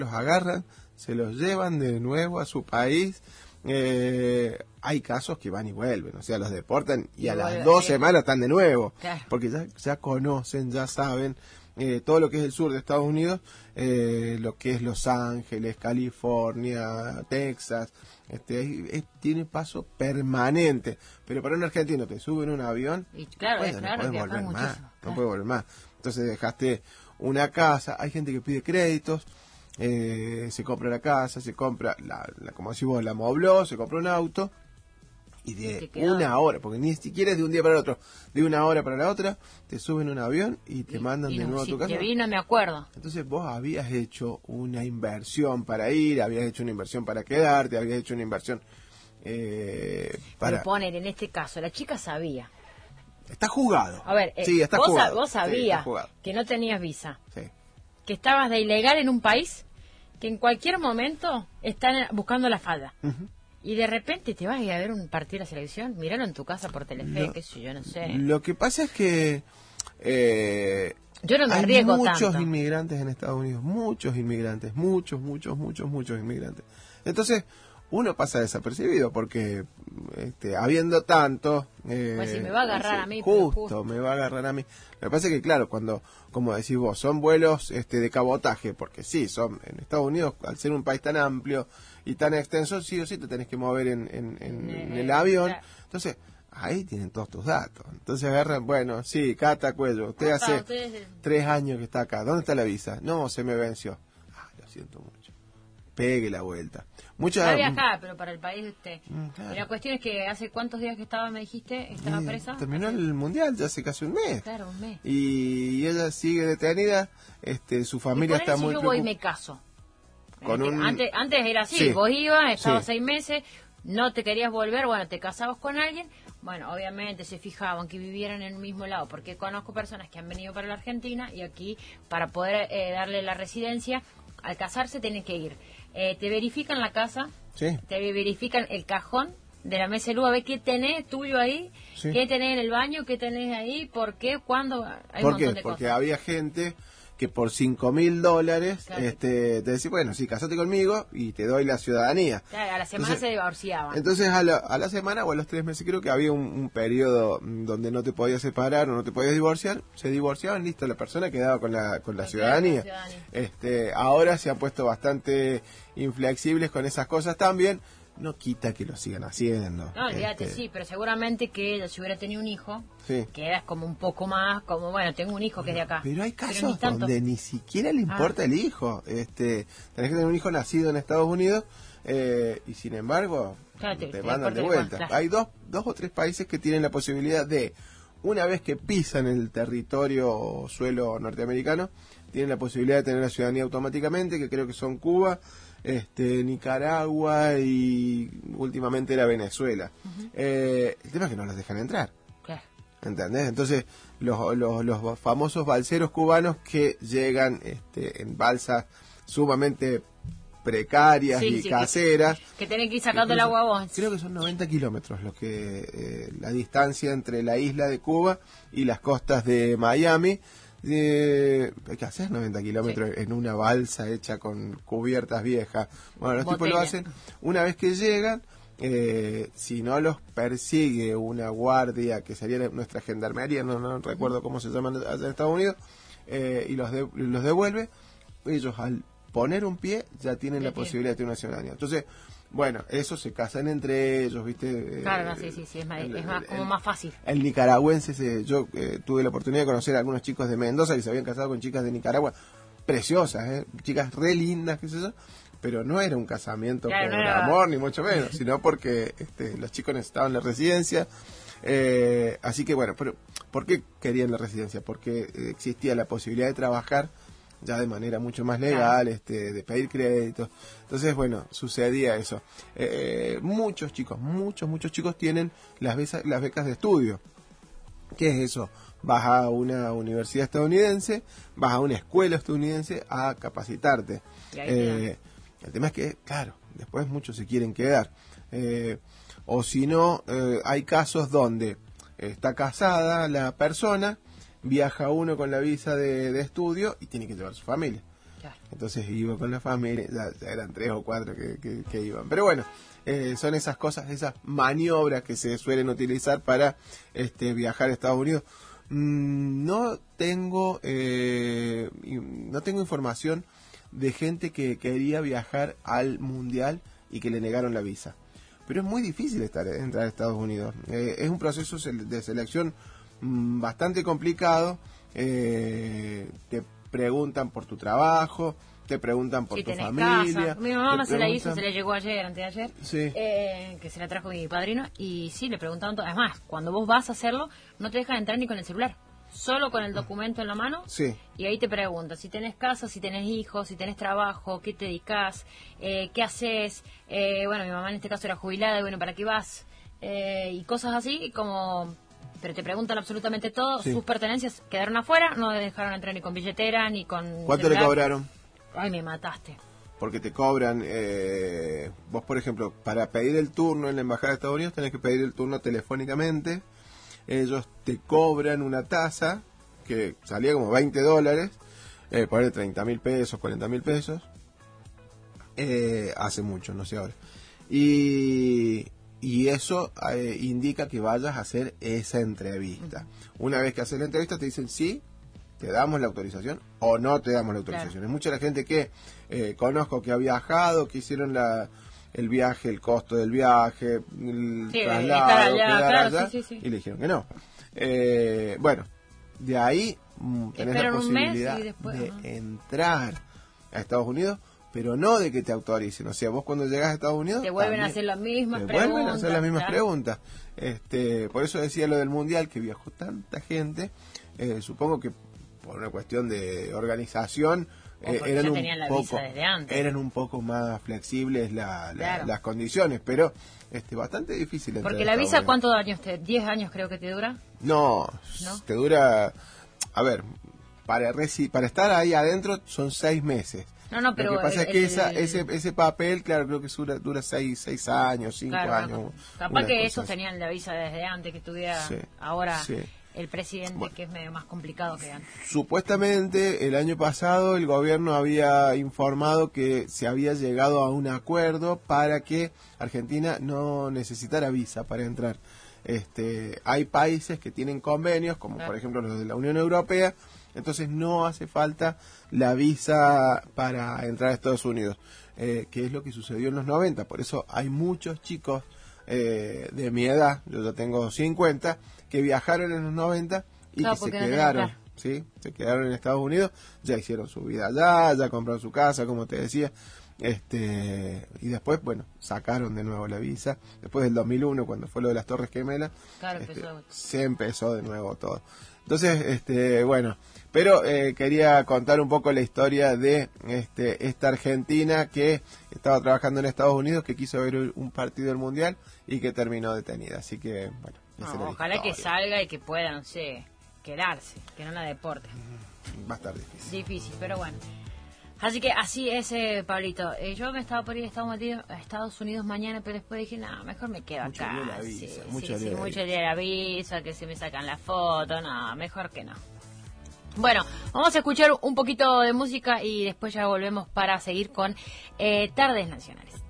los agarran, se los llevan de nuevo a su país. Hay casos que van y vuelven, o sea, los deportan y a las 2 semanas están de nuevo, claro, porque ya conocen, ya saben todo lo que es el sur de Estados Unidos, lo que es Los Ángeles, California, Texas, tiene paso permanente, pero para un argentino te sube en un avión y claro, no puedes volver más, no puedes volver más. Entonces dejaste una casa, hay gente que pide créditos, se compra la casa, se compra, como decís vos, la mobló, se compra un auto, y de una hora, porque ni siquiera es de un día para el otro, de una hora para la otra, te suben un avión y te mandan de nuevo a tu casa. Que vi, no me acuerdo. Entonces vos habías hecho una inversión para ir, habías hecho una inversión para quedarte, habías hecho una inversión para... Pero poner, en este caso, la chica sabía. Está jugado. A ver, sí, está jugado. Vos sabías que no tenías visa, que estabas de ilegal en un país, que en cualquier momento están buscando la falda. Y de repente te vas a ir a ver un partido de la selección, míralo en tu casa por Telefe, qué sé yo, no sé. Lo que pasa es que yo no me arriesgo tanto. Hay muchos inmigrantes en Estados Unidos, muchos inmigrantes, muchos inmigrantes. Entonces, uno pasa desapercibido porque habiendo tanto... pues si me va a agarrar a mí. Justo, me va a agarrar a mí. Lo que pasa es que, claro, cuando, como decís vos, son vuelos de cabotaje, porque sí, son en Estados Unidos, al ser un país tan amplio y tan extenso, sí o sí te tenés que mover en el avión. Claro. Entonces, ahí tienen todos tus datos. Entonces agarran, bueno, sí, Cata Cuello, usted hace 3 años que está acá. ¿Dónde está la visa? No, se me venció. Lo siento mucho. Pegue la vuelta. Para viajar, pero para el país claro. Y la cuestión es que hace cuántos días que estaba, me dijiste, estaba presa. Terminó el mundial ya hace casi un mes. Claro, un mes. Y ella sigue detenida, su familia está muy preocupada. Yo voy y me caso. Con antes era así, vos ibas, estabas 6 meses, no te querías volver, bueno, te casabas con alguien, bueno, obviamente se fijaban que vivieran en el mismo lado, porque conozco personas que han venido para la Argentina y aquí para poder darle la residencia, al casarse tienen que ir. Te verifican la casa, te verifican el cajón de la mesa de luz, a ver qué tenés tuyo ahí, qué tenés en el baño, qué tenés ahí, por qué, cuándo, hay un montón de Porque cosas. había gente que por $5.000 claro. Te decía, bueno, sí, casate conmigo y te doy la ciudadanía. Claro, a la semana se divorciaban. Entonces a la semana o a los 3 meses creo que había un periodo donde no te podías separar o no te podías divorciar, se divorciaban, listo, la persona quedaba con la ciudadanía. Ahora se han puesto bastante inflexibles con esas cosas también. No quita que lo sigan haciendo. No, olvídate, sí, pero seguramente que ella, si hubiera tenido un hijo, que eras como un poco más, como, bueno, tengo un hijo que es de acá. Pero hay casos donde ni siquiera le importa el hijo. Tenés que tener un hijo nacido en Estados Unidos y sin embargo te mandan de vuelta. Claro. Hay dos o tres países que tienen la posibilidad de, una vez que pisan el territorio o suelo norteamericano, tienen la posibilidad de tener la ciudadanía automáticamente, que creo que son Cuba, Nicaragua y últimamente era Venezuela. El tema es que no los dejan entrar. Claro. ¿Entendés? Entonces los famosos balseros cubanos que llegan en balsas sumamente precarias y caseras, que tienen que ir sacando el agua vos. Creo que son 90 kilómetros lo que la distancia entre la isla de Cuba y las costas de Miami. Hay que hacer 90 kilómetros en una balsa hecha con cubiertas viejas. Bueno, los tipos lo hacen una vez que llegan. Si no los persigue una guardia, que sería nuestra gendarmería, no recuerdo cómo se llaman allá en Estados Unidos, y los devuelve, ellos al poner un pie ya tienen la posibilidad de tener una ciudadanía. Entonces, bueno, eso se casan entre ellos, ¿viste? Claro, sí, es más, como más fácil. El nicaragüense, yo tuve la oportunidad de conocer a algunos chicos de Mendoza que se habían casado con chicas de Nicaragua, preciosas, chicas re lindas, qué sé yo, pero no era un casamiento por amor, ni mucho menos, sino porque los chicos necesitaban la residencia. Así que bueno, pero ¿por qué querían la residencia? Porque existía la posibilidad de trabajar ya de manera mucho más legal, de pedir créditos. Entonces, bueno, sucedía eso. Muchos chicos tienen las becas de estudio. ¿Qué es eso? Vas a una universidad estadounidense, vas a una escuela estadounidense a capacitarte. El tema es que, claro, después muchos se quieren quedar. O si no, hay casos donde está casada la persona, viaja uno con la visa de estudio y tiene que llevar a su familia. Claro. Entonces iba con la familia, ya eran 3 o 4 que iban. Pero bueno, son esas cosas, esas maniobras que se suelen utilizar para viajar a Estados Unidos. No tengo información de gente que quería viajar al Mundial y que le negaron la visa. Pero es muy difícil entrar a Estados Unidos. Es un proceso de selección bastante complicado. Te preguntan por tu trabajo, te preguntan por tu familia. Casa. Mi mamá se la hizo, se la llegó ayer, antes de ayer, sí. Que se la trajo mi padrino, y sí, le preguntaban todo. Además, cuando vos vas a hacerlo, no te dejan entrar ni con el celular, solo con el documento en la mano, sí. Y ahí te preguntan si tenés casa, si tenés hijos, si tenés trabajo, qué te dedicás, qué haces. Bueno, mi mamá en este caso era jubilada, y bueno, ¿para qué vas? Y cosas así, como... Pero te preguntan absolutamente todo, sí. Sus pertenencias quedaron afuera, no dejaron entrar ni con billetera, ni con... ¿Cuánto celular le cobraron? Ay, me mataste. Porque te cobran, vos por ejemplo, para pedir el turno en la Embajada de Estados Unidos tenés que pedir el turno telefónicamente, ellos te cobran una tasa que salía como $20, poner 30.000 pesos, 40.000 pesos, hace mucho, no sé ahora. Y eso indica que vayas a hacer esa entrevista. Una vez que haces la entrevista te dicen sí, te damos la autorización o no te damos la autorización. Claro. Es mucha la gente que conozco que ha viajado, que hicieron el viaje, el costo del viaje, el traslado, allá, y le dijeron que no. Bueno, de ahí tenés la posibilidad de entrar a Estados Unidos, pero no de que te autoricen. O sea, vos cuando llegás a Estados Unidos... Te vuelven a hacer las mismas preguntas. Vuelven a hacer las mismas preguntas. Por eso decía lo del Mundial, que viajó tanta gente. Supongo que por una cuestión de organización eran un poco más flexibles las condiciones, pero bastante difícil. Porque la visa, ¿cuántos años? 10 años creo que te dura. No, te dura... A ver, para estar ahí adentro son 6 meses. No, pero... Lo que pasa es que ese papel, claro, creo que dura 6 años, 5 años. Capaz que esos tenían la visa desde antes que estuviera ahora el presidente, que es medio más complicado que antes. Supuestamente, el año pasado, el gobierno había informado que se había llegado a un acuerdo para que Argentina no necesitara visa para entrar. Hay países que tienen convenios, como por ejemplo los de la Unión Europea, entonces no hace falta la visa para entrar a Estados Unidos, que es lo que sucedió en los 90. Por eso hay muchos chicos de mi edad, yo ya tengo 50, que viajaron en los 90 y que se quedaron, ¿sí? Se quedaron en Estados Unidos, ya hicieron su vida allá, ya compraron su casa, como te decía, y después, bueno, sacaron de nuevo la visa. Después del 2001, cuando fue lo de las Torres Gemelas, se empezó de nuevo todo. Entonces, bueno, pero quería contar un poco la historia de esta argentina que estaba trabajando en Estados Unidos, que quiso ver un partido del Mundial y que terminó detenida. Así que, bueno, ojalá que salga y que pueda, no sé, quedarse, que no la deporte. Va a estar difícil. Difícil, pero bueno. Así que así es, Pablito. Yo me estaba por ir a Estados Unidos mañana, pero después dije, no, mejor me quedo acá. Mucho día de la visa, que se me sacan la foto, no, mejor que no. Bueno, vamos a escuchar un poquito de música y después ya volvemos para seguir con Tardes Nacionales.